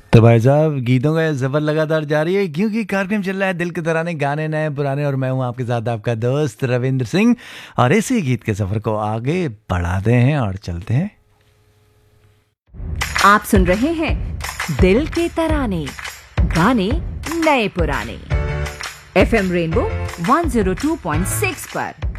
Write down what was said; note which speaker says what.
Speaker 1: तो भाई साहब, गीतों का ये सफर लगातार जारी है क्योंकि कार्यक्रम चल रहा है दिल के तराने, गाने नए पुराने, और मैं हूं आपके साथ आपका दोस्त रविंद्र सिंह। और इसी गीत के सफर को आगे बढ़ाते हैं और चलते हैं।
Speaker 2: आप सुन रहे हैं दिल के तराने, गाने नए पुराने, FM रेनबो 102.6 पर।